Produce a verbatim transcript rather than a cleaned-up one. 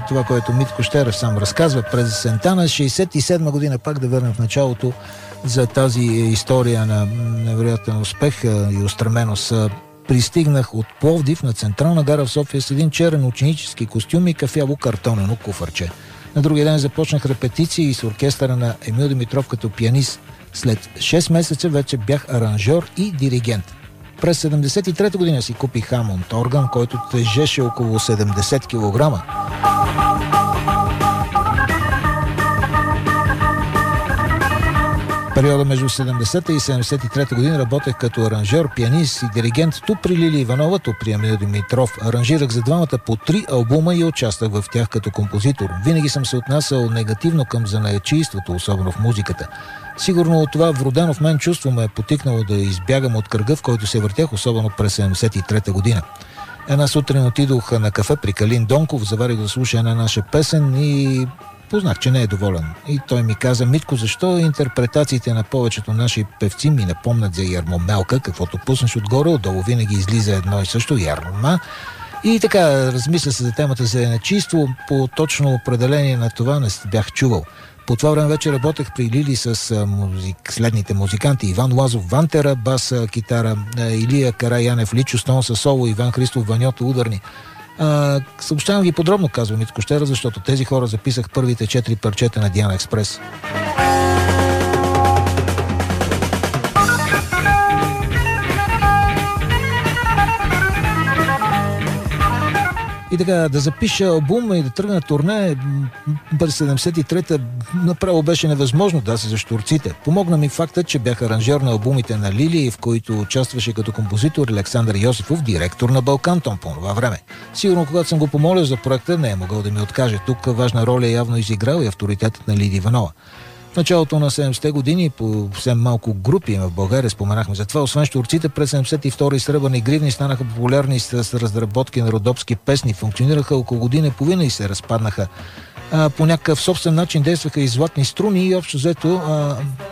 това, което Митко Щерев сам разказва. През есента на шейсет и седма година, пак да върнем в началото, за тази история на невероятен успех и устременост, пристигнах от Пловдив на Централна гара в София с един черен ученически костюм и кафяво картонено куфарче. На другия ден започнах репетиции с оркестъра на Емил Димитров като пианист. След шест месеца вече бях аранжьор и диригент. През седемдесет и трета година си купих Хамонд орган, който тежеше около седемдесет килограма. В периода между седемдесета и седемдесет и трета година работех като аранжьор, пианист и диригент ту при Лили Иванова, ту при Емил Димитров. Аранжирах за двамата по три албума и участвах в тях като композитор. Винаги съм се отнасял негативно към занаятчийството, особено в музиката. Сигурно от това вродено в мен чувство ме е потикнало да избягам от кръга, в който се въртях, особено през седемдесет и трета година. Една сутрин отидох на кафе при Калин Донков, заварих да слуша една наша песен и познах, че не е доволен. И той ми каза: Митко, защо интерпретациите на повечето наши певци ми напомнят за Ярмомелка, каквото пуснеш отгоре, отдолу винаги излиза едно и също Ярмома. И така, размисля се за темата за занаятчийство, по точно определение на това не бях чувал. По това време вече работех при Лили с музик, следните музиканти: Иван Лазов Вантера, бас, китара, Илия Караянев Личо Стон със соло, Иван Христов Ваньото ударни. А, съобщавам ви подробно, казва Митко Щерев, защото тези хора записах първите четири парчета на Диана Експрес. И така, да запиша албум и да тръгна турне през седемдесет и трета направо беше невъзможно, да се за щурците. Помогна ми факта, че бях аранжьор на албумите на Лили, в които участваше като композитор Александър Йосифов, директор на Балкантон по това време. Сигурно, когато съм го помолил за проекта, не е могъл да ми откаже. Тук важна роля явно изиграл и авторитетът на Лидия Иванова. В началото на седемдесетте години по съвсем малко групи в България споменахме за това. Освен щурците, през седемдесет и втора и Сребърни гривни станаха популярни с разработки на родопски песни. Функционираха около година и половина и се разпаднаха. А, по някакъв собствен начин действаха и златни струни и общо взето а,